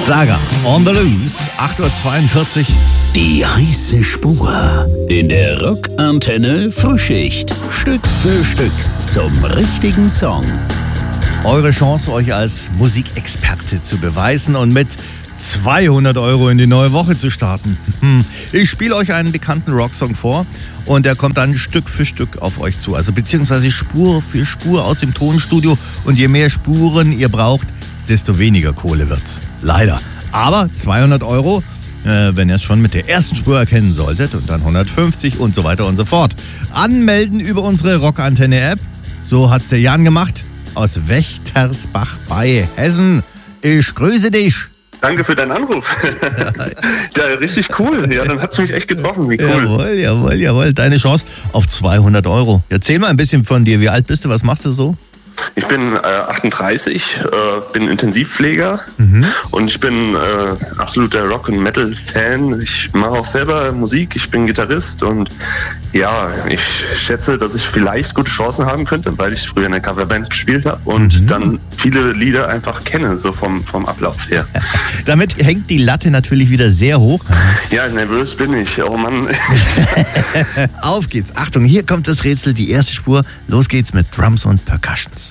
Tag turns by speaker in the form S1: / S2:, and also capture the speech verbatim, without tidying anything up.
S1: Saga, On the Loose, acht Uhr zweiundvierzig.
S2: Die heiße Spur in der Rockantenne Frühschicht. Stück für Stück zum richtigen Song.
S1: Eure Chance, euch als Musikexperte zu beweisen und mit zweihundert Euro in die neue Woche zu starten. Ich spiele euch einen bekannten Rocksong vor und der kommt dann Stück für Stück auf euch zu. Also beziehungsweise Spur für Spur aus dem Tonstudio. Und je mehr Spuren ihr braucht, desto weniger Kohle wird's. Leider. Aber zweihundert Euro, äh, wenn ihr es schon mit der ersten Spur erkennen solltet. Und dann hundertfünfzig und so weiter und so fort. Anmelden über unsere Rockantenne-App. So hat's der Jan gemacht. Aus Wächtersbach bei Hessen. Ich grüße dich.
S3: Danke für deinen Anruf. Ja, richtig cool. Ja, dann hat's mich echt getroffen. Wie cool.
S1: Jawohl, jawohl, jawohl. Deine Chance auf zweihundert Euro. Erzähl mal ein bisschen von dir. Wie alt bist du? Was machst du so?
S3: Ich bin äh, achtunddreißig, äh, bin Intensivpfleger mhm. und ich bin äh, absoluter Rock- und Metal-Fan. Ich mache auch selber Musik, ich bin Gitarrist und ja, ich schätze, dass ich vielleicht gute Chancen haben könnte, weil ich früher in einer Coverband gespielt habe und mhm. dann viele Lieder einfach kenne, so vom, vom Ablauf her.
S1: Damit hängt die Latte natürlich wieder sehr hoch.
S3: Ja, nervös bin ich. Oh Mann.
S1: Auf geht's. Achtung, hier kommt das Rätsel, die erste Spur. Los geht's mit Drums und Percussions.